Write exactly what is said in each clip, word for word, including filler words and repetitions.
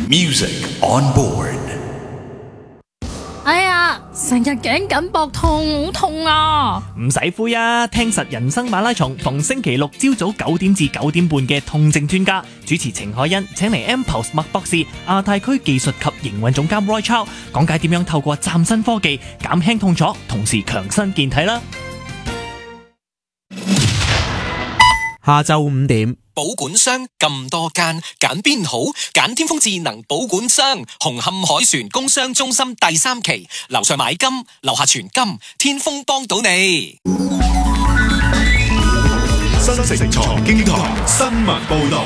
Music on board。 哎呀，成日頸緊膊痛，好痛啊！ 唔使灰啊，聽實人生馬拉松，逢星期六朝早九點至九點半嘅痛症專家主持程海欣，請嚟 M-Pulse 麥博士、亞太區技術及營運總監 Roy Chow 講解點樣透過嶄新科技減輕痛楚，同時強身健體啦。 下晝五點， 保管商咁多間，揀邊好？揀天風智能保管商，紅磡海船工商中心第三期，樓上買金，樓下存金，天風幫到你。 新城財經台新聞報道。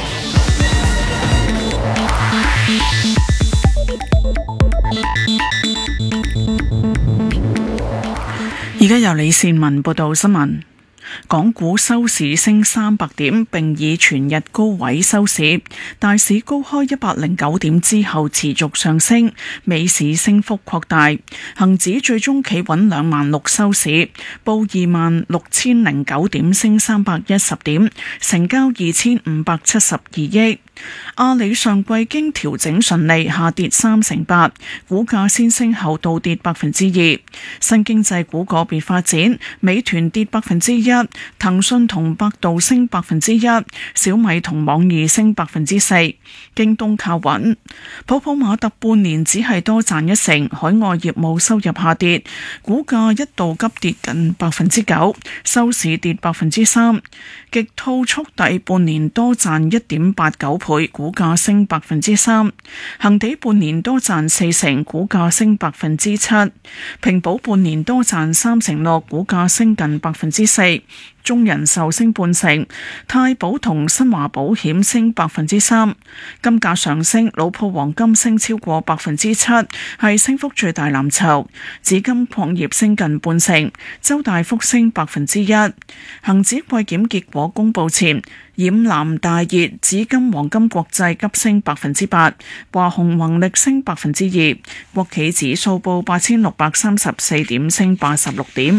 而家由李善文報道新聞。港股收市升三百點，並以全日高位收市。大市高開一百零九點之後持續上升，尾市升幅擴大。恒指最終企穩兩萬六收市，報二萬六千零九點，升三百一十點，成交二千五百七十二億。阿里上季經調整順利，下跌三成八，股價先升後倒跌百分之二。新經濟股個別發展，美團跌百分之一，騰訊同百度升百分之一，小米同網易升百分之四，京東靠穩。泡泡瑪特半年只係多賺一成，海外業務收入下跌，股價一度急跌近百分之九，收市跌百分之三。極兔速遞半年多賺一點八九倍，股價升百分之三。恒地半年多賺四成，股價升百分之七。平保半年多賺三成六，股價升近百分之四。中人壽升半成，太保同新華保險升百分之三。金價上升，老鋪黃金升超過百分之七，係升幅最大藍籌。紫金礦業升近半成，周大福升百分之一。恒指季檢結果公佈前，染藍大熱，紫金黃金國際急升百分之八，華虹宏力升百分之二。國企指數報八千六百三十四點，升八十六點。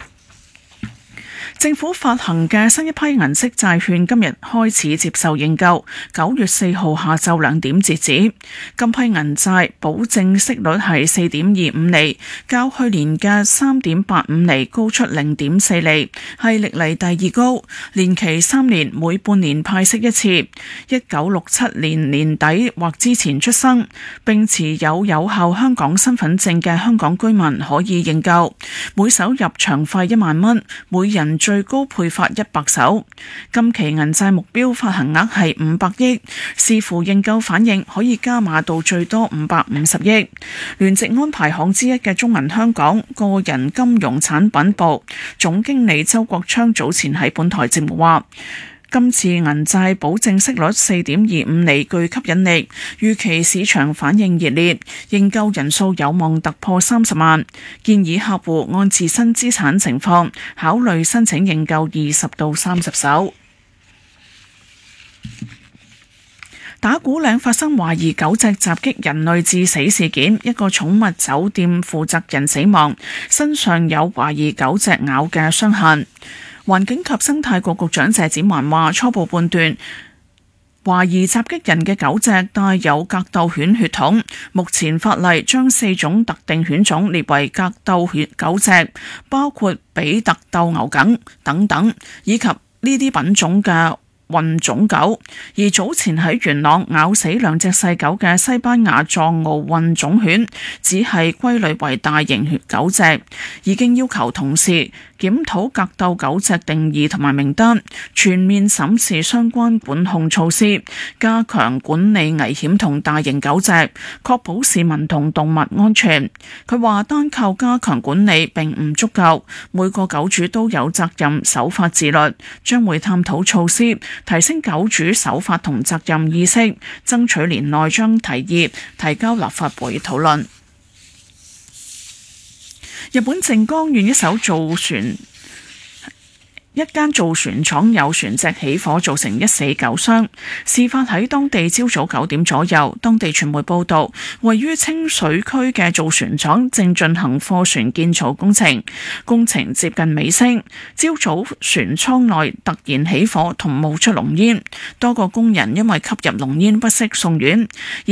政府發行嘅新一批銀色債券今日開始接受認購，九月四號下晝兩點截止。今批銀債保證息率係四點二五厘，較去年嘅三點八五厘高出零點四厘，係歷嚟第二高。年期三年，每半年派息一次。一九六七年年底或之前出生並持有有效香港身份證嘅香港居民可以認購，每手入場費一萬蚊，每人最高配發一百手。今期銀債目標發行額係五百億，視乎認購反應可以加碼到最多五百五十億。聯席安排行之一嘅中銀香港個人金融產品部總經理周國昌早前喺本台節目話，今次銀債保證息率四點二五厘具吸引力，預期市場反應熱烈，認購人數有望突破三十萬。建議客戶按自身資產情況考慮申請認購二十到三十手。打鼓嶺發生懷疑狗隻襲擊人類致死事件，一個寵物酒店負責人死亡，身上有懷疑狗隻咬嘅傷痕。環境及生態局局長謝展寰話，初步判斷懷疑襲擊人嘅狗隻帶有格鬥犬血統，目前法例將四種特定犬種列為格鬥犬狗隻，包括比特鬥牛梗等等，以及呢啲品種嘅混種狗。而早前喺元朗咬死兩隻細狗嘅西班牙藏獒混種犬，只係歸類為大型血狗隻，已經要求同事檢討格鬥狗隻定義同埋名單，全面審視相關管控措施，加強管理危險同大型狗隻，確保市民同動物安全。佢話單靠加強管理並唔足夠，每個狗主都有責任守法自律，將會探討措施，提升狗主守法同責任意識，爭取年內將提議提交立法會討論。日本靜岡縣一艘造船一間造船廠有船隻起火，造成一死九傷。事發喺當地朝早九點左右。當地傳媒報道，位於清水區嘅造船廠正進行貨船建造工程，工程接近尾聲。朝早船艙內突然起火同冒出濃煙，多個工人因為吸入濃煙不適送院。